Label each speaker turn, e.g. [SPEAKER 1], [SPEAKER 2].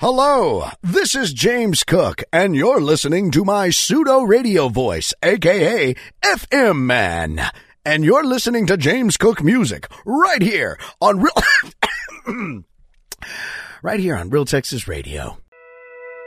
[SPEAKER 1] Hello, this is James Cook, and you're listening to my pseudo radio voice, aka FM Man. And you're listening to James Cook Music right here on Real Texas Radio.